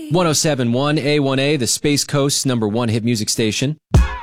107.1 A1A, the Space Coast's #1 hit music station.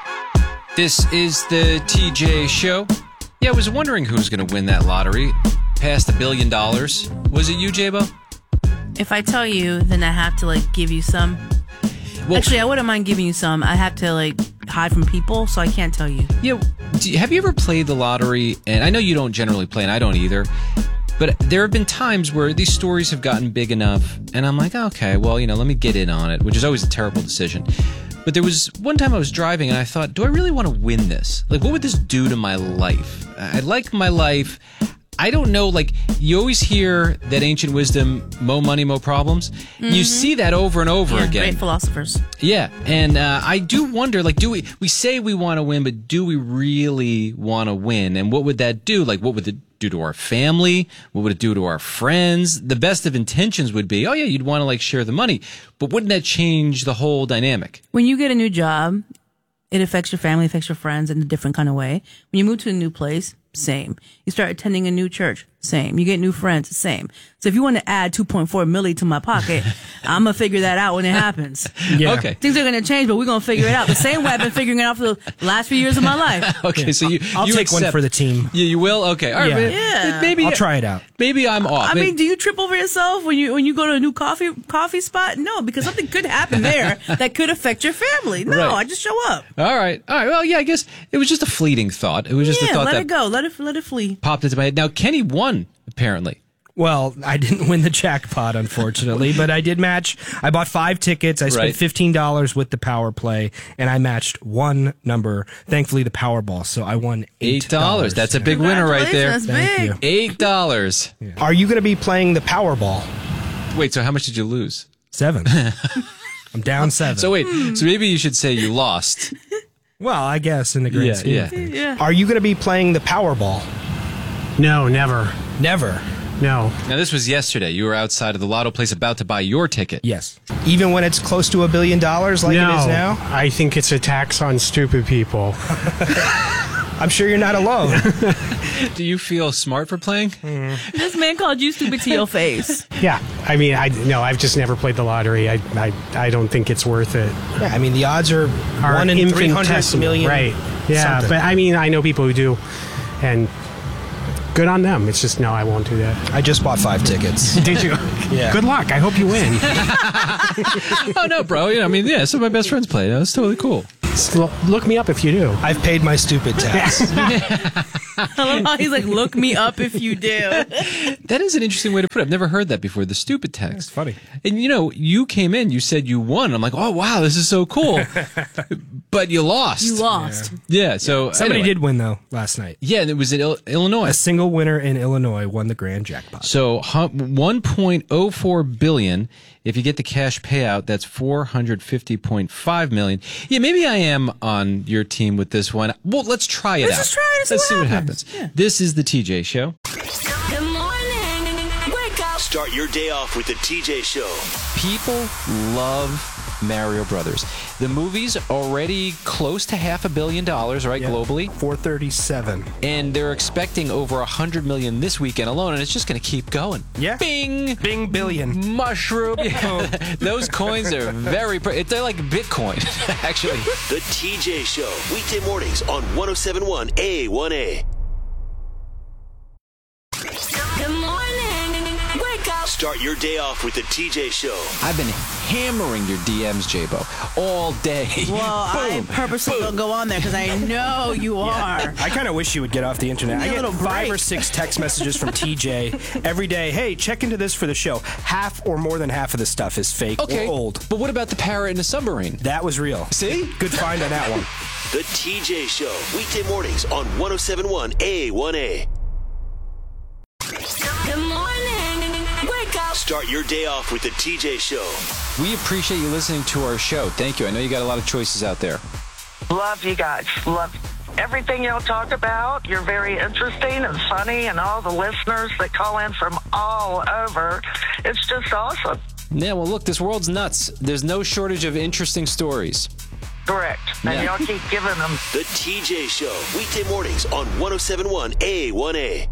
This is the TJ Show. Yeah, I was wondering who's going to win that lottery. Past $1 billion. Was it you, J-Bo? If I tell you, then I have to, give you some. Well, actually, I wouldn't mind giving you some. I have to, hide from people, so I can't tell you. Yeah. Have you ever played the lottery? And I know you don't generally play, and I don't either. But there have been times where these stories have gotten big enough, and I'm like, okay, well, let me get in on it, which is always a terrible decision. But there was one time I was driving, and I thought, do I really want to win this? What would this do to my life? I like my life. I don't know, you always hear that ancient wisdom, mo money, mo problems. Mm-hmm. You see that over and over again. Great philosophers. Yeah, and I do wonder, do we say we want to win, but do we really want to win? And what would that do? What would it do to our family? What would it do to our friends? The best of intentions would be, oh yeah, you'd want to share the money, but wouldn't that change the whole dynamic? When you get a new job, it affects your family, affects your friends in a different kind of way. When you move to a new place, same. You start attending a new church, same. You get new friends, same. So if you want to add 2.4 milli to my pocket, I'm going to figure that out when it happens. Yeah. Okay. Things are going to change, but we're going to figure it out. The same way I've been figuring it out for the last few years of my life. Okay, yeah. So I'll take one for the team. Yeah, you will? Okay. All right. Yeah. Maybe I'll try it out. Maybe I'm off. I mean, do you trip over yourself when you go to a new coffee spot? No, because something could happen there that could affect your family. No, right. I just show up. All right. Well, yeah, I guess it was just a fleeting thought. It was just a thought let it go. Let it flee. Popped into my head. Now, Kenny won, apparently. Well, I didn't win the jackpot, unfortunately, but I did match. I bought 5 tickets. I spent $15 with the power play, and I matched one number, thankfully the Powerball, so I won $8. That's a big winner right there. That's big. $8. Yeah. Are you going to be playing the Powerball? Wait, so how much did you lose? 7. I'm down 7. So wait, so maybe you should say you lost. Well, I guess in the grand scheme. Yeah. Are you going to be playing the Powerball? No, never. Never. No. Now, this was yesterday. You were outside of the lotto place about to buy your ticket. Yes. Even when it's close to $1 billion like it is now? I think it's a tax on stupid people. I'm sure you're not alone. Do you feel smart for playing? This man called you stupid to your face. Yeah. I mean, I've just never played the lottery. I don't think it's worth it. Yeah, I mean, the odds are 1 in 300 million. Right. Yeah, something. but I mean, I know people who do, and good on them. It's just, no, I won't do that. I just bought 5 tickets. Did you? Yeah. Good luck. I hope you win. Oh, no, bro. Some of my best friends play. That's totally cool. Look me up if you do. I've paid my stupid tax. I love how he's like, look me up if you do. That is an interesting way to put it. I've never heard that before, the stupid tax. That's funny. And, you came in, you said you won. I'm like, oh, wow, this is so cool. But you lost. You lost. Yeah, so Somebody did win, though, last night. Yeah, and it was in Illinois. A single winner in Illinois won the grand jackpot. So $1.04 billion. If you get the cash payout, that's $450.5 million. Yeah, maybe I am on your team with this one. Well, let's try it out. Let's just try it. Let's see what happens. Yeah. This is the TJ Show. Good morning. Wake up. Start your day off with the TJ Show. People love Mario Brothers. The movie's already close to $500 million, right, globally? 437. And they're expecting over 100 million this weekend alone, and it's just going to keep going. Yeah. Bing! Bing billion. Mushroom. Those coins are they're like Bitcoin, actually. The TJ Show. Weekday mornings on 107.1 A1A. Good morning. Wake up. Start your day off with the TJ Show. I've been hammering your DMs, J-Bo, all day. Well, I purposely don't go on there because I know you are. I kind of wish you would get off the internet. I get 5 or 6 text messages from TJ every day. Hey, check into this for the show. Half or more than half of the stuff is fake or old. But what about the parrot in the submarine? That was real. See? Good find on that one. The TJ Show. Weekday mornings on 107.1 A1A. Good morning. Wake up. Start your day off with the TJ Show. We appreciate you listening to our show. Thank you. I know you got a lot of choices out there. Love you guys. Love everything y'all talk about. You're very interesting and funny, and all the listeners that call in from all over. It's just awesome. Yeah, well, look, this world's nuts. There's no shortage of interesting stories. Correct. And y'all keep giving them. The TJ Show. Weekday mornings on 107.1 A1A.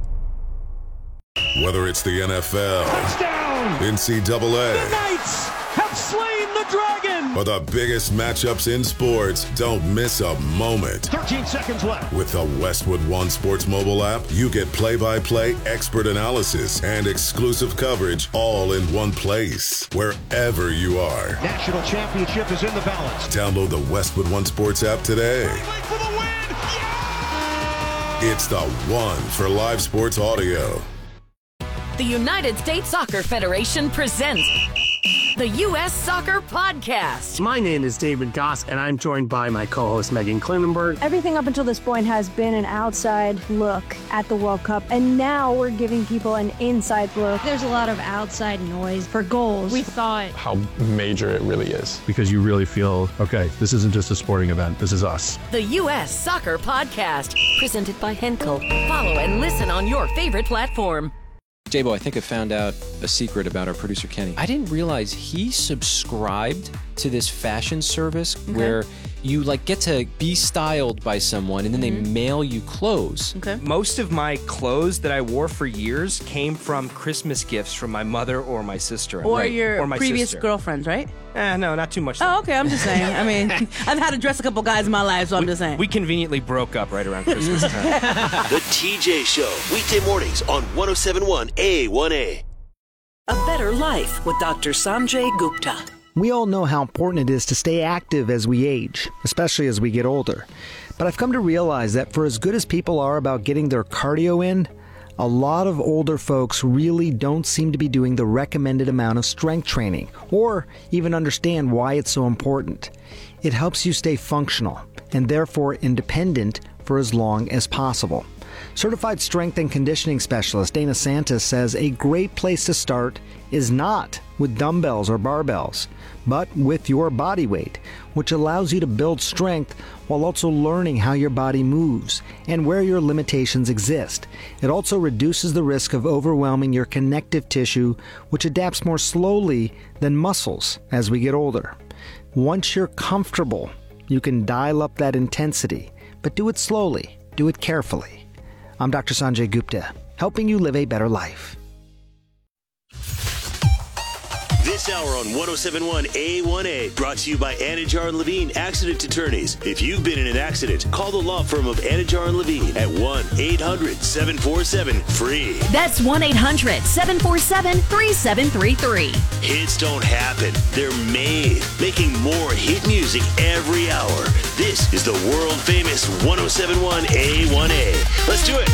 Whether it's the NFL, touchdown, NCAA, the Knights have slain the Dragon! For the biggest matchups in sports, don't miss a moment. 13 seconds left. With the Westwood One Sports mobile app, you get play-by-play expert analysis and exclusive coverage all in one place, wherever you are. National championship is in the balance. Download the Westwood One Sports app today. For the win! It's the one for live sports audio. The United States Soccer Federation presents the U.S. Soccer Podcast. My name is David Goss, and I'm joined by my co-host Megan Klinenberg. Everything up until this point has been an outside look at the World Cup, and now we're giving people an inside look. There's a lot of outside noise for goals. We thought how major it really is, because you really feel, okay, this isn't just a sporting event, this is us. The U.S. Soccer Podcast, presented by Henkel. Follow and listen on your favorite platform. J-Bo, I think I found out a secret about our producer, Kenny. I didn't realize he subscribed to this fashion service where you get to be styled by someone and then they mail you clothes. Most of my clothes that I wore for years came from Christmas gifts from my mother or my sister. Or your my previous sister. girlfriends, right? No, not too much. Oh, okay, I'm just saying. I mean, I've had to dress a couple guys in my life, so I'm just saying. We conveniently broke up right around Christmas time. The TJ Show, weekday mornings on 107.1 A1A. A Better Life with Dr. Sanjay Gupta. We all know how important it is to stay active as we age, especially as we get older. But I've come to realize that for as good as people are about getting their cardio in, a lot of older folks really don't seem to be doing the recommended amount of strength training, or even understand why it's so important. It helps you stay functional, and therefore independent for as long as possible. Certified strength and conditioning specialist Dana Santis says a great place to start is not with dumbbells or barbells, but with your body weight, which allows you to build strength while also learning how your body moves and where your limitations exist. It also reduces the risk of overwhelming your connective tissue, which adapts more slowly than muscles as we get older. Once you're comfortable, you can dial up that intensity, but do it slowly, do it carefully. I'm Dr. Sanjay Gupta, helping you live a better life. This hour on 107.1 A1A, brought to you by Anajar and Levine Accident Attorneys. If you've been in an accident, call the law firm of Anajar and Levine at 1-800-747-FREE. That's 1-800-747-3733. Hits don't happen. They're made. Making more hit music every hour. This is the world famous 107.1 A1A. Let's do it.